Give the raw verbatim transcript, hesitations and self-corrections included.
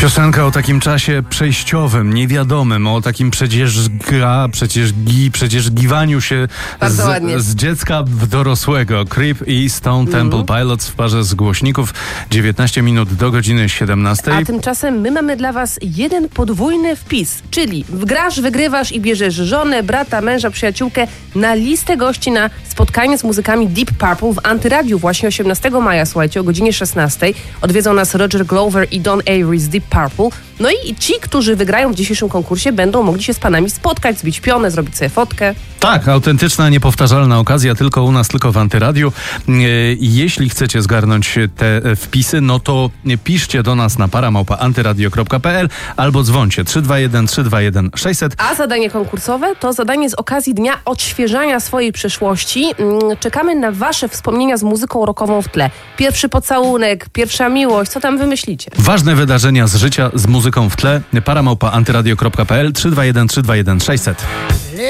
Piosenka o takim czasie przejściowym, niewiadomym, o takim przedzieżga, przecieżgi, przedzieżgiwaniu się z, z dziecka w dorosłego. Creep i Stone Temple mm. Pilots w parze z głośników. dziewiętnaście minut do godziny siedemnastej. A tymczasem my mamy dla was jeden podwójny wpis, czyli grasz, wygrywasz i bierzesz żonę, brata, męża, przyjaciółkę na listę gości na spotkanie z muzykami Deep Purple w Antyradiu właśnie osiemnastego maja, słuchajcie, o godzinie szesnastej. Odwiedzą nas Roger Glover i Don Avery z Deep Purple. No i ci, którzy wygrają w dzisiejszym konkursie, będą mogli się z panami spotkać, zbić pionę, zrobić sobie fotkę. Tak, autentyczna, niepowtarzalna okazja, tylko u nas, tylko w Antyradiu. Jeśli chcecie zgarnąć te wpisy, no to piszcie do nas na paramałpa antyradio kropka pe el albo dzwońcie trzy dwa jeden trzy dwa jeden sześćset. A zadanie konkursowe to zadanie z okazji Dnia Odświeżania swojej przeszłości. Czekamy na wasze wspomnienia z muzyką rockową w tle. Pierwszy pocałunek, pierwsza miłość, co tam wymyślicie? Ważne wydarzenia z życia z muzyką w tle. paramałpa antyradio kropka pe el trzy dwa jeden trzy dwa jeden sześćset.